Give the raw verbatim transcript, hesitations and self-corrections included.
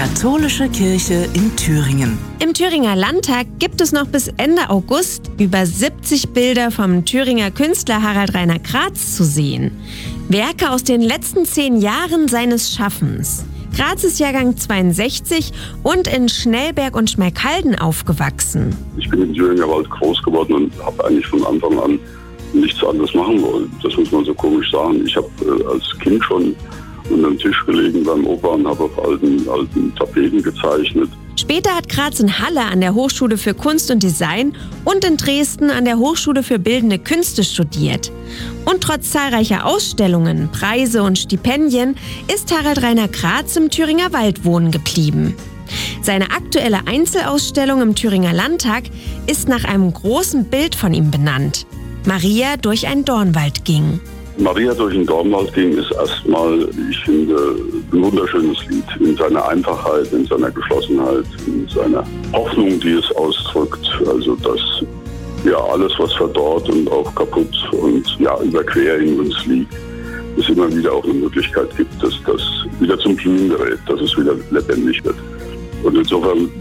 Katholische Kirche in Thüringen. Im Thüringer Landtag gibt es noch bis Ende August über siebzig Bilder vom Thüringer Künstler Harald Rainer Kratz zu sehen. Werke aus den letzten zehn Jahren seines Schaffens. Kratz ist Jahrgang zweiundsechzig und in Schnellberg und Schmalkalden aufgewachsen. Ich bin im Thüringer Wald groß geworden und habe eigentlich von Anfang an nichts anderes machen wollen. Das muss man so komisch sagen. Ich habe äh, als Kind schon unter dem Tisch gelegen beim Opa und habe auf alten, alten Tapeten gezeichnet. Später hat Kratz in Halle an der Hochschule für Kunst und Design und in Dresden an der Hochschule für Bildende Künste studiert. Und trotz zahlreicher Ausstellungen, Preise und Stipendien ist Harald Rainer Kratz im Thüringer Wald wohnen geblieben. Seine aktuelle Einzelausstellung im Thüringer Landtag ist nach einem großen Bild von ihm benannt. Maria durch einen Dornwald ging. Maria durch den Dornwald ging ist erstmal, ich finde, ein wunderschönes Lied. In seiner Einfachheit, in seiner Geschlossenheit, in seiner Hoffnung, die es ausdrückt. Also, dass ja alles, was verdorrt und auch kaputt und ja überquer in uns liegt, es immer wieder auch eine Möglichkeit gibt, dass das wieder zum Blühen gerät, dass es wieder lebendig wird. Und insofern